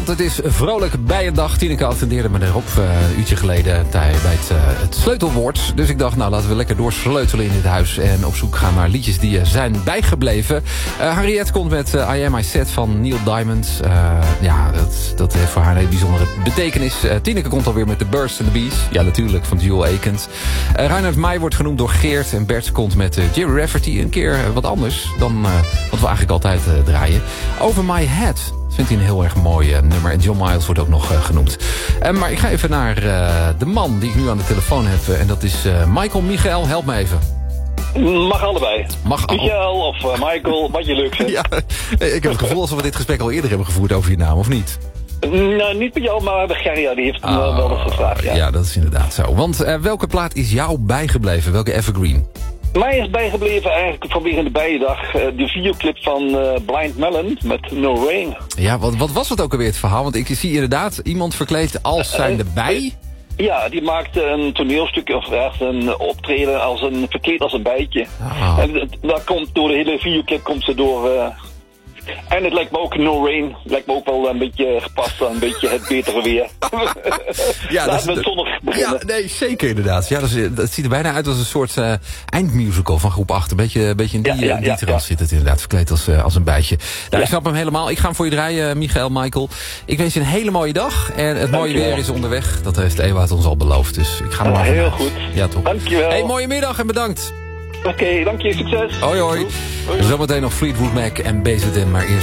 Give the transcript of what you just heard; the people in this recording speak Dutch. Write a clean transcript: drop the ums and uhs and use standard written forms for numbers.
Want het is vrolijk bijendag. Tineke attendeerde me erop een uurtje geleden bij het sleutelwoord. Dus ik dacht, nou laten we lekker doorsleutelen in dit huis. En op zoek gaan naar liedjes die zijn bijgebleven. Henriette komt met I Am I Set van Neil Diamond. Dat heeft voor haar een hele bijzondere betekenis. Tineke komt alweer met The Birds and the Bees. Ja, natuurlijk, van Jewel Akins. Reinhard Meij wordt genoemd door Geert. En Bert komt met Jerry Rafferty. Een keer wat anders dan wat we eigenlijk altijd draaien. Over My Head. Vindt hij een heel erg mooi nummer. En John Miles wordt ook nog genoemd. Maar ik ga even naar de man die ik nu aan de telefoon heb. En dat is Michael. Help me even. Mag allebei. Michael of Michael, wat je leuk vindt. Ja, ik heb het gevoel alsof we dit gesprek al eerder hebben gevoerd over je naam, of niet? Nou, niet bij jou, maar bij Gerria, die heeft wel eens gevraagd. Ja, dat is inderdaad zo. Want welke plaat is jou bijgebleven? Welke evergreen? Mij is bijgebleven eigenlijk vanwege de bijendag de videoclip van Blind Melon met No Rain. Ja, wat was het ook alweer het verhaal? Want ik zie inderdaad iemand verkleed als zijnde bij. Ja, die maakte een toneelstuk of echt een optreden verkleed als een bijtje. Oh. En dat komt door de hele videoclip komt ze door. En het lijkt me ook No Rain. Lijkt me ook wel een beetje gepast aan een beetje het betere weer. Ja, laten we het zonnig beginnen. Ja, nee, zeker inderdaad. Ja, dat ziet er bijna uit als een soort eindmusical van groep 8. Een beetje in die trant zit het inderdaad. Verkleed als een bijtje. Nou, ik snap hem helemaal. Ik ga hem voor je draaien, Michael. Ik wens je een hele mooie dag. En het mooie weer is onderweg. Dat heeft Ewout ons al beloofd. Dus ik ga hem maar heel goed. Ja, toch. Dankjewel. Hey, mooie middag en bedankt. Oké, dank je. Succes. Hoi. Zometeen nog Fleetwood Mac en BZN. Maar eerst